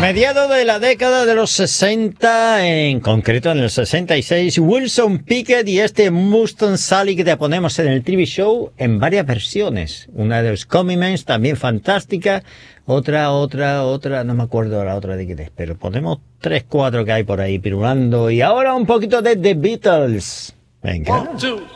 Mediados de la década de los 60, en concreto en el 66, Wilson Pickett y este Mustang Sally que te ponemos en el TV Show en varias versiones. Una de los Comimens también fantástica, otra, no me acuerdo la otra de qué es, pero ponemos 3, 4 que hay por ahí pirulando. Y ahora un poquito de The Beatles. Venga. 1, 2.